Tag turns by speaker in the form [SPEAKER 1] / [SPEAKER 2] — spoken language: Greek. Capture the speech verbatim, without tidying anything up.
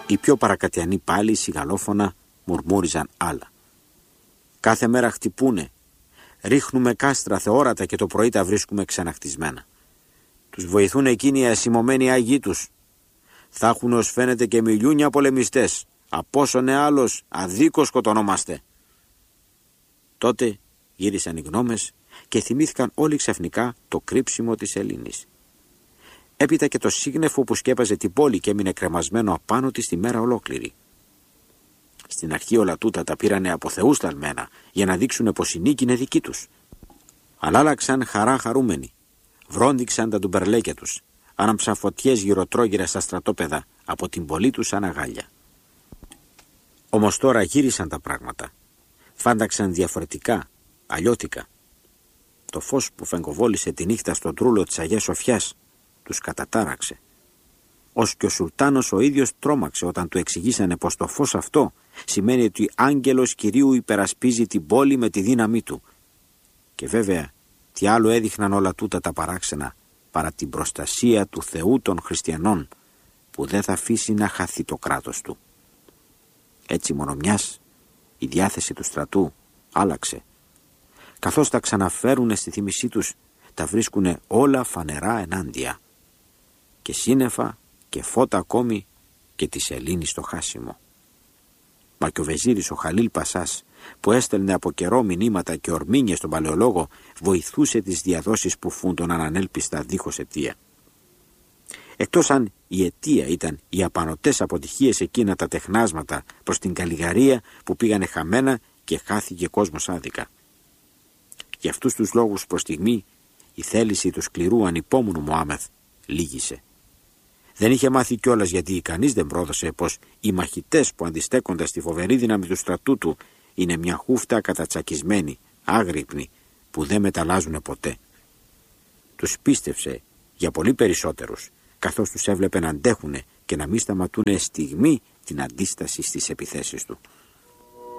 [SPEAKER 1] Οι πιο παρακατιανοί πάλι σιγαλόφωνα μουρμούριζαν άλλα. Κάθε μέρα χτυπούνε. Ρίχνουμε κάστρα θεόρατα και το πρωί τα βρίσκουμε ξαναχτισμένα. Τους βοηθούν εκείνοι οι ασημωμένοι άγιοι τους. Θα έχουν ως φαίνεται και μιλιούνια πολεμιστές. Απόσωνε άλλος, αδίκως σκοτωνόμαστε. Τότε γύρισαν οι γνώμες και θυμήθηκαν όλοι ξαφνικά το κρύψιμο της Ελλήνης. Έπειτα και το σύγνεφο που σκέπαζε την πόλη και έμεινε κρεμασμένο απάνω της τη μέρα ολόκληρη. Στην αρχή όλα τούτα τα πήρανε από θεούς ταλμένα για να δείξουνε πως η νίκη είναι δική τους. Αλλά άλλαξαν χαρά χαρούμενοι. Βρόντιξαν τα ντουμπερλέκια τους. Άναψαν φωτιές γυροτρόγυρα στα στρατόπεδα από την πολύ τους αναγάλια. Όμως τώρα γύρισαν τα πράγματα. Φάνταξαν διαφορετικά, αλλιώτικα. Το φως που φεγκοβόλησε τη νύχτα στον τρούλο της Αγίας Σοφιάς τους κατατάραξε. Ως και ο Σουλτάνος ο ίδιος τρόμαξε όταν του εξηγήσανε πως το φως αυτό σημαίνει ότι άγγελος Κυρίου υπερασπίζει την πόλη με τη δύναμή του. Και βέβαια τι άλλο έδειχναν όλα τούτα τα παράξενα παρά την προστασία του Θεού των χριστιανών που δεν θα αφήσει να χαθεί το κράτος του. Έτσι μόνο μιας η διάθεση του στρατού άλλαξε. Καθώς τα ξαναφέρουνε στη θύμησή τους, τα βρίσκουνε όλα φανερά ενάντια. Και σύννεφα και φώτα ακόμη και τη σελήνη στο χάσιμο. Μα και ο βεζίρης ο Χαλίλ Πασάς, που έστελνε από καιρό μηνύματα και ορμήνιες στον παλαιολόγο, βοηθούσε τις διαδόσεις που φούντωναν ανέλπιστα δίχως αιτία. Εκτός αν η αιτία ήταν οι απανωτές αποτυχίες εκείνα τα τεχνάσματα προς την καλλιγαρία που πήγανε χαμένα και χάθηκε κόσμος άδικα. Για αυτούς τους λόγους προς στιγμή η θέληση του σκληρού ανυπόμονου Μωάμεθ λύγησε. Δεν είχε μάθει κιόλας γιατί κανείς δεν πρόδωσε πως οι μαχητές που αντιστέκοντας στη φοβερή δύναμη του στρατού του είναι μια χούφτα κατατσακισμένη, άγρυπνη, που δεν μεταλλάζουν ποτέ. Τους πίστευσε για πολύ περισσότερους, καθώς τους έβλεπε να αντέχουνε και να μην σταματούνε στιγμή την αντίσταση στις επιθέσεις του.